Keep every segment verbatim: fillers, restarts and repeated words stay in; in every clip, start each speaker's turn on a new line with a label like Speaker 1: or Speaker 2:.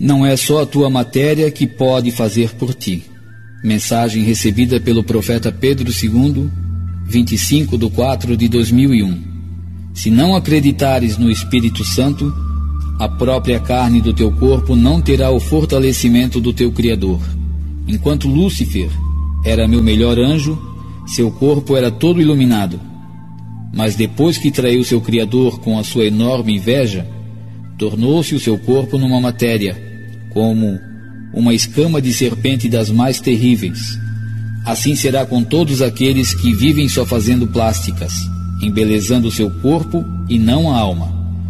Speaker 1: Não é só a tua matéria que pode fazer por ti. Mensagem recebida pelo profeta Pedro segundo, vinte e cinco de quatro de dois mil e um. Se não acreditares no Espírito Santo, a própria carne do teu corpo não terá o fortalecimento do teu Criador. Enquanto Lúcifer era meu melhor anjo, seu corpo era todo iluminado. Mas depois que traiu seu Criador com a sua enorme inveja, tornou-se o seu corpo numa matéria, como uma escama de serpente das mais terríveis. Assim será com todos aqueles que vivem só fazendo plásticas, embelezando o seu corpo e não a alma.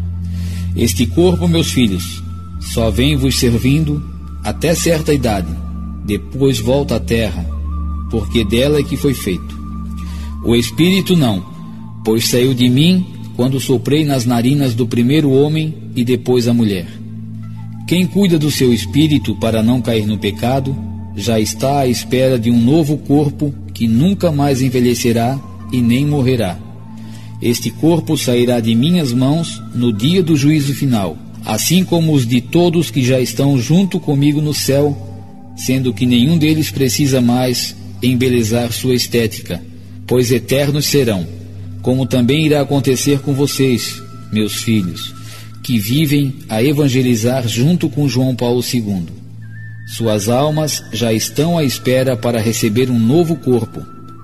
Speaker 1: Este corpo, meus filhos, só vem vos servindo até certa idade, depois volta à terra, porque dela é que foi feito. O espírito não, pois saiu de mim quando soprei nas narinas do primeiro homem e depois a mulher. Quem cuida do seu espírito para não cair no pecado, já está à espera de um novo corpo que nunca mais envelhecerá e nem morrerá. Este corpo sairá de minhas mãos no dia do juízo final, assim como os de todos que já estão junto comigo no céu, sendo que nenhum deles precisa mais embelezar sua estética, pois eternos serão, como também irá acontecer com vocês, meus filhos, que vivem a evangelizar junto com João Paulo segundo. Suas almas já estão à espera para receber um novo corpo.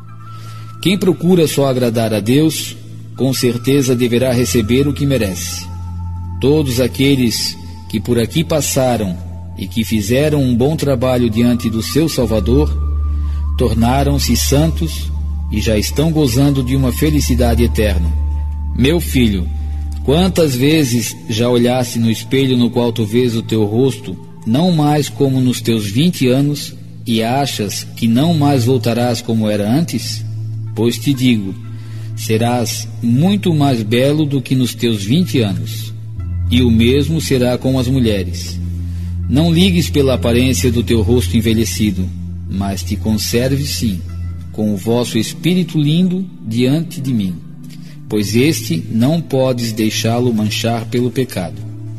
Speaker 1: Quem procura só agradar a Deus, com certeza deverá receber o que merece. Todos aqueles que por aqui passaram e que fizeram um bom trabalho diante do seu Salvador, tornaram-se santos e já estão gozando de uma felicidade eterna. Meu filho, quantas vezes já olhaste no espelho no qual tu vês o teu rosto, não mais como nos teus vinte anos, e achas que não mais voltarás como era antes? Pois te digo, serás muito mais belo do que nos teus vinte anos. E o mesmo será com as mulheres. Não ligues pela aparência do teu rosto envelhecido, mas te conserves sim, com o vosso espírito lindo diante de mim, pois este não podes deixá-lo manchar pelo pecado.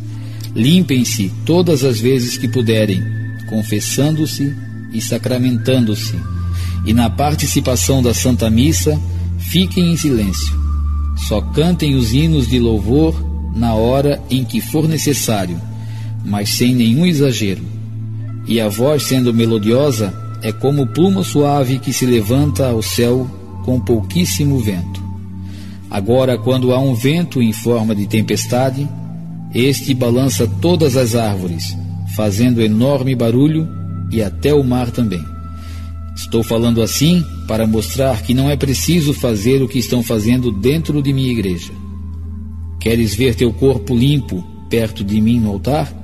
Speaker 1: Limpem-se todas as vezes que puderem, confessando-se e sacramentando-se, e na participação da Santa Missa, fiquem em silêncio. Só cantem os hinos de louvor na hora em que for necessário, mas sem nenhum exagero. E a voz, sendo melodiosa, é como pluma suave que se levanta ao céu com pouquíssimo vento. Agora, quando há um vento em forma de tempestade, este balança todas as árvores, fazendo enorme barulho, e até o mar também. Estou falando assim para mostrar que não é preciso fazer o que estão fazendo dentro de minha igreja. Queres ver teu corpo limpo perto de mim no altar?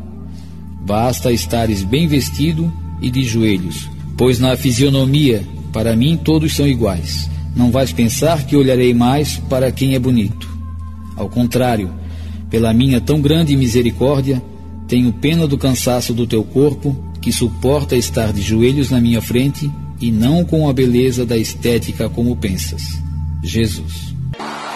Speaker 1: Basta estares bem vestido e de joelhos, pois na fisionomia, para mim, todos são iguais. Não vais pensar que olharei mais para quem é bonito. Ao contrário, pela minha tão grande misericórdia, tenho pena do cansaço do teu corpo, que suporta estar de joelhos na minha frente, e não com a beleza da estética como pensas. Jesus.